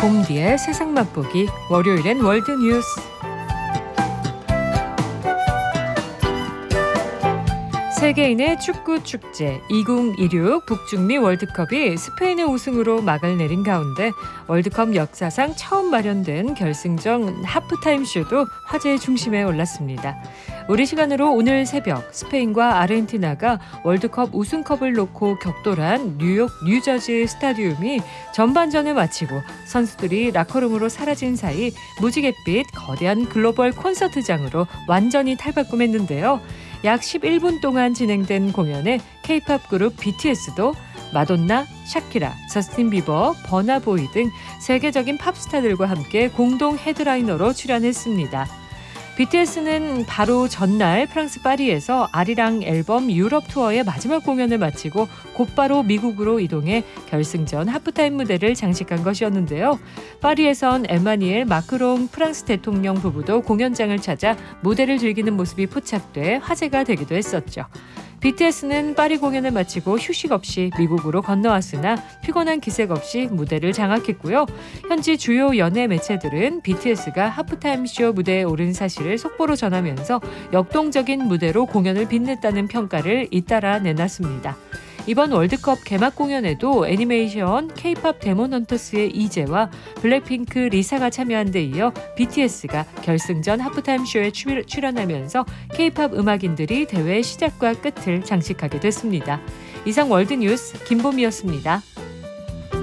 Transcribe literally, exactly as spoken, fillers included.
봄디의 세상 맛보기 월요일엔 월드뉴스. 세계인의 축구 축제 이천이십육 북중미 월드컵이 스페인의 우승으로 막을 내린 가운데 월드컵 역사상 처음 마련된 결승전 하프타임 쇼도 화제의 중심에 올랐습니다. 우리 시간으로 오늘 새벽 스페인과 아르헨티나가 월드컵 우승컵을 놓고 격돌한 뉴욕 뉴저지 스타디움이 전반전을 마치고 선수들이 라커룸으로 사라진 사이 무지갯빛 거대한 글로벌 콘서트장으로 완전히 탈바꿈했는데요. 약 십일 분 동안 진행된 공연에 케이팝 그룹 비티에스도 마돈나, 샤키라, 저스틴 비버, 버나보이 등 세계적인 팝스타들과 함께 공동 헤드라이너로 출연했습니다. 비티에스는 바로 전날 프랑스 파리에서 아리랑 앨범 유럽 투어의 마지막 공연을 마치고 곧바로 미국으로 이동해 결승전 하프타임 무대를 장식한 것이었는데요. 파리에선 에마니엘 마크롱 프랑스 대통령 부부도 공연장을 찾아 무대를 즐기는 모습이 포착돼 화제가 되기도 했었죠. 비티에스는 파리 공연을 마치고 휴식 없이 미국으로 건너왔으나 피곤한 기색 없이 무대를 장악했고요. 현지 주요 연예 매체들은 비티에스가 하프타임 쇼 무대에 오른 사실을 속보로 전하면서 역동적인 무대로 공연을 빛냈다는 평가를 잇따라 내놨습니다. 이번 월드컵 개막 공연에도 애니메이션 케이팝 데몬헌터스의 이재와 블랙핑크 리사가 참여한 데 이어 비티에스가 결승전 하프타임 쇼에 출연하면서 케이팝 음악인들이 대회 시작과 끝을 장식하게 됐습니다. 이상 월드뉴스 김보미였습니다.